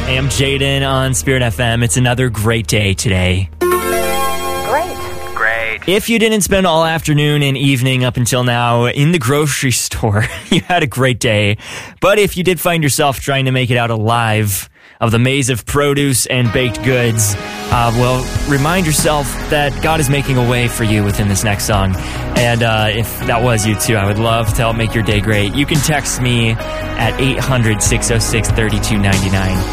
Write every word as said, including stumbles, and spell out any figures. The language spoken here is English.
I am Jaden on Spirit F M. It's another great day today. Great. Great. If you didn't spend all afternoon and evening up until now in the grocery store, you had a great day. But if you did find yourself trying to make it out alive of the maze of produce and baked goods, uh, well, remind yourself that God is making a way for you within this next song. And uh, if that was you too, I would love to help make your day great. You can text me at eight hundred, six oh six, three two nine nine.